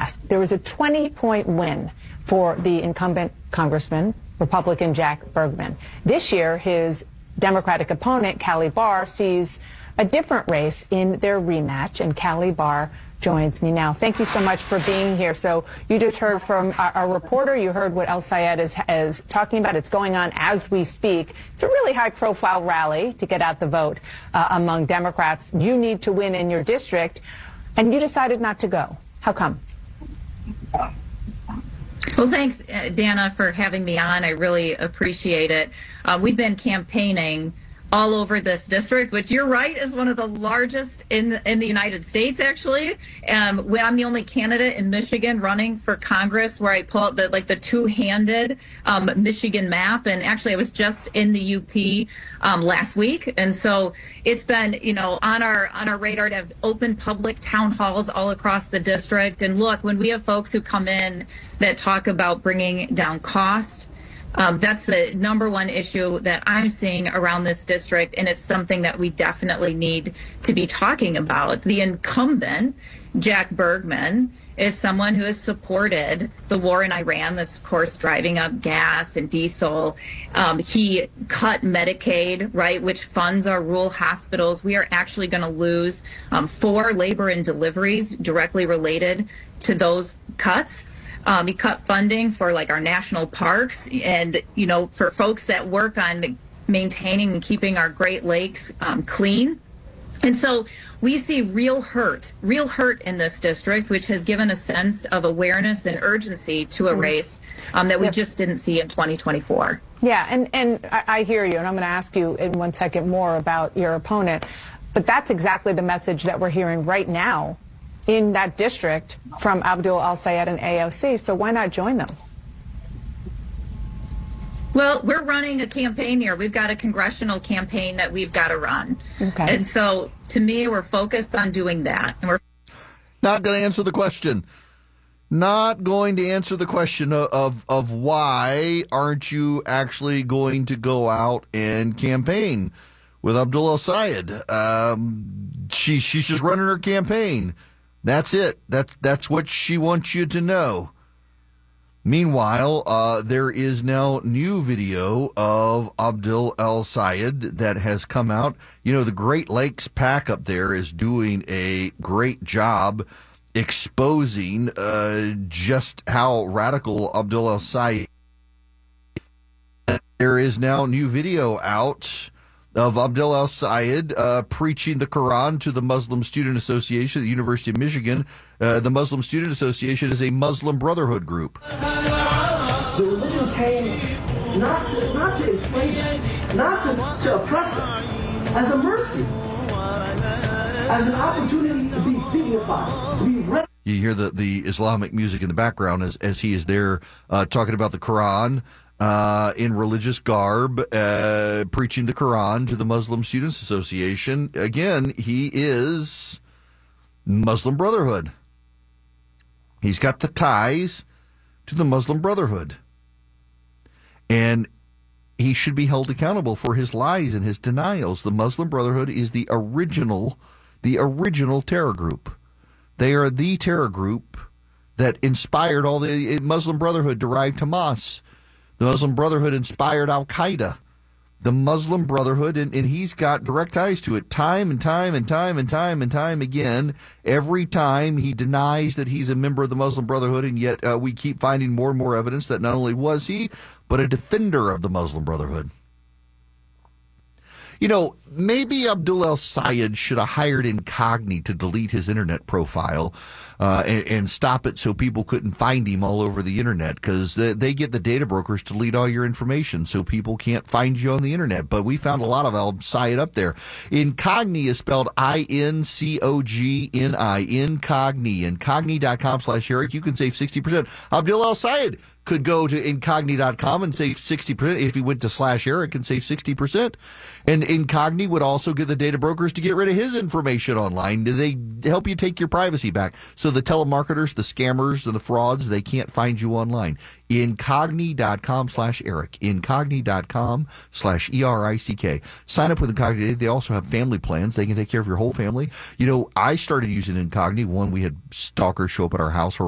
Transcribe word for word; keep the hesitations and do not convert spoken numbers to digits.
last. There was a twenty-point win for the incumbent Congressman, Republican Jack Bergman. This year, his Democratic opponent, Callie Barr, sees a different race in their rematch, and Callie Barr joins me now. Thank you so much for being here. So you just heard from our, our reporter. You heard what El-Sayed is, is talking about. It's going on as we speak. It's a really high-profile rally to get out the vote uh, among Democrats. You need to win in your district, and you decided not to go. How come? Well, thanks, uh, Dana, for having me on. I really appreciate it. Uh, we've been campaigning all over this district, which you're right is one of the largest in the, in the United States, actually. Um, when I'm the only candidate in Michigan running for Congress, where I pull out the like the two-handed um, Michigan map, and actually I was just in the U P um, last week, and so it's been you know on our on our radar to have open public town halls all across the district. And look, when we have folks who come in that talk about bringing down cost. Um, that's the number one issue that I'm seeing around this district, and it's something that we definitely need to be talking about. The incumbent, Jack Bergman, is someone who has supported the war in Iran, that's, of course, driving up gas and diesel. Um, he cut Medicaid, right, which funds our rural hospitals. We are actually going to lose um, four labor and deliveries directly related to those cuts. Um, he cut funding for like our national parks, and you know, for folks that work on maintaining and keeping our Great Lakes um, clean. And so we see real hurt, real hurt in this district, which has given a sense of awareness and urgency to a race um, that we just didn't see in twenty twenty-four. Yeah, and, and I, I hear you, and I'm going to ask you in one second more about your opponent. But that's exactly the message that we're hearing right now in that district from Abdul El-Sayed and A O C, so why not join them? Well, we're running a campaign here. We've got a congressional campaign that we've got to run. Okay. And so, to me, we're focused on doing that. And we're not going to answer the question. Not going to answer the question of, of, of why aren't you actually going to go out and campaign with Abdul El-Sayed? Um, she, she's just running her campaign. That's it. That's that's what she wants you to know. Meanwhile, uh, there is now new video of Abdul El-Sayed that has come out. You know, the Great Lakes PAC up there is doing a great job exposing uh, just how radical Abdul El-Sayed is. There is now new video out of Abdul El-Sayed uh, preaching the Quran to the Muslim Student Association at the University of Michigan. Uh, the Muslim Student Association is a Muslim Brotherhood group. The religion came not to, not to enslave us, not to, to oppress us, as a mercy, as an opportunity to be dignified, to be ready. You hear the, the Islamic music in the background as, as he is there uh, talking about the Quran. Uh, in religious garb, uh, preaching the Quran to the Muslim Students Association. Again, he is Muslim Brotherhood. He's got the ties to the Muslim Brotherhood. And he should be held accountable for his lies and his denials. The Muslim Brotherhood is the original, the original terror group. They are the terror group that inspired all the Muslim Brotherhood derived Hamas. The Muslim Brotherhood inspired Al-Qaeda. The Muslim Brotherhood, and, and he's got direct ties to it time and time and time and time and time again. Every time he denies that he's a member of the Muslim Brotherhood, and yet uh, we keep finding more and more evidence that not only was he, but a defender of the Muslim Brotherhood. You know, maybe Abdul El-Sayed should have hired Incogni to delete his internet profile uh, and, and stop it so people couldn't find him all over the internet, because they, they get the data brokers to delete all your information so people can't find you on the internet. But we found a lot of El-Sayed up there. Incogni is spelled I N C O G N I, Incogni, incogni.com slash Eric. You can save sixty percent. Abdul El-Sayed could go to incogni dot com and save sixty percent if he went to slash Eric and save sixty percent. And Incogni would also get the data brokers to get rid of his information online. They help you take your privacy back. So the telemarketers, the scammers, and the frauds, they can't find you online. Incogni.com slash Eric. Incogni.com slash E R I C K. Sign up with Incogni. They also have family plans. They can take care of your whole family. You know, I started using Incogni. One, we had stalkers show up at our house